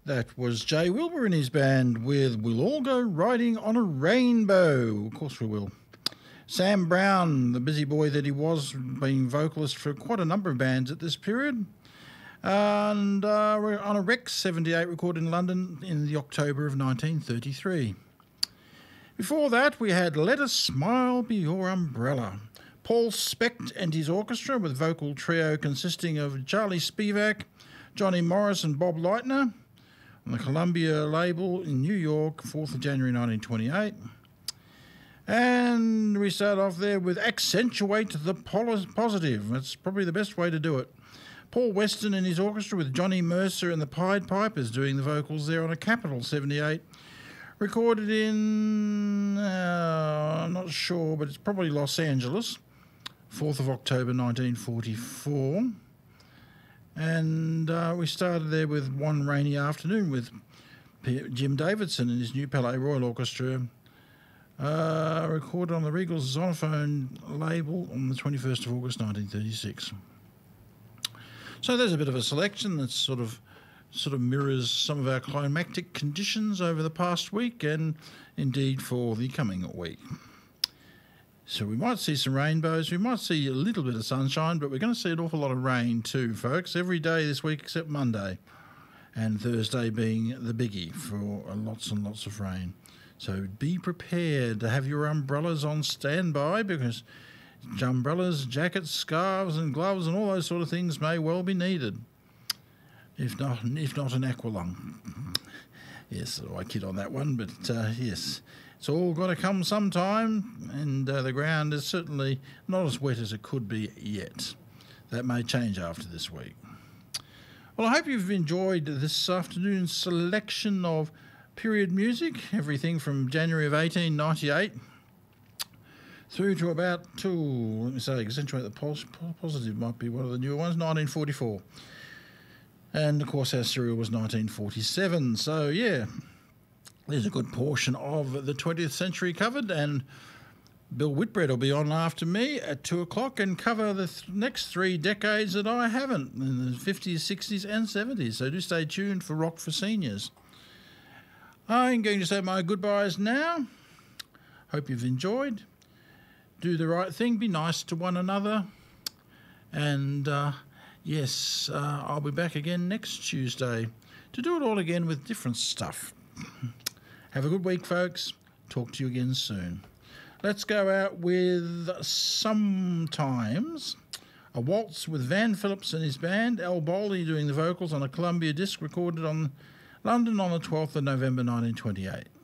That was Jay Wilbur and his band with We'll All Go Riding on a Rainbow. Of course we will. Sam Brown, the busy boy that he was, being vocalist for quite a number of bands at this period. And we're on a Rex 78 recorded in London in the October of 1933. Before that, we had Let a Smile Be Your Umbrella. Paul Specht and his orchestra with vocal trio consisting of Charlie Spivak, Johnny Morris and Bob Leitner on the Columbia label in New York, 4th of January 1928. And we start off there with Accentuate the Positive. That's probably the best way to do it. Paul Weston and his orchestra with Johnny Mercer and the Pied Pipers doing the vocals there on a Capitol 78. Recorded in, I'm not sure, but it's probably Los Angeles, 4th of October 1944. And we started there with One Rainy Afternoon with Jim Davidson and his New Palais Royal Orchestra, recorded on the Regal Zonophone label on the 21st of August 1936. So there's a bit of a selection that sort of mirrors some of our climactic conditions over the past week and indeed for the coming week. So we might see some rainbows, we might see a little bit of sunshine, but we're going to see an awful lot of rain too, folks, every day this week except Monday, and Thursday being the biggie for lots and lots of rain. So be prepared to have your umbrellas on standby, because umbrellas, jackets, scarves and gloves and all those sort of things may well be needed. If not an aqualung. Yes, I kid on that one, but yes, it's all got to come sometime, and the ground is certainly not as wet as it could be yet. That may change after this week. Well, I hope you've enjoyed this afternoon's selection of period music, everything from January of 1898 through to about, let me say, Accentuate the Positive might be one of the newer ones, 1944. And, of course, our serial was 1947. So, yeah, there's a good portion of the 20th century covered, and Bill Whitbread will be on after me at 2 o'clock and cover the next 3 decades that I haven't, in the 50s, 60s and 70s. So do stay tuned for Rock for Seniors. I'm going to say my goodbyes now. Hope you've enjoyed. Do the right thing, be nice to one another, and yes, I'll be back again next Tuesday to do it all again with different stuff. Have a good week, folks. Talk to you again soon. Let's go out with Sometimes, a waltz with Van Phillips and his band, Al Bowley doing the vocals on a Columbia disc recorded on London on the 12th of November 1928.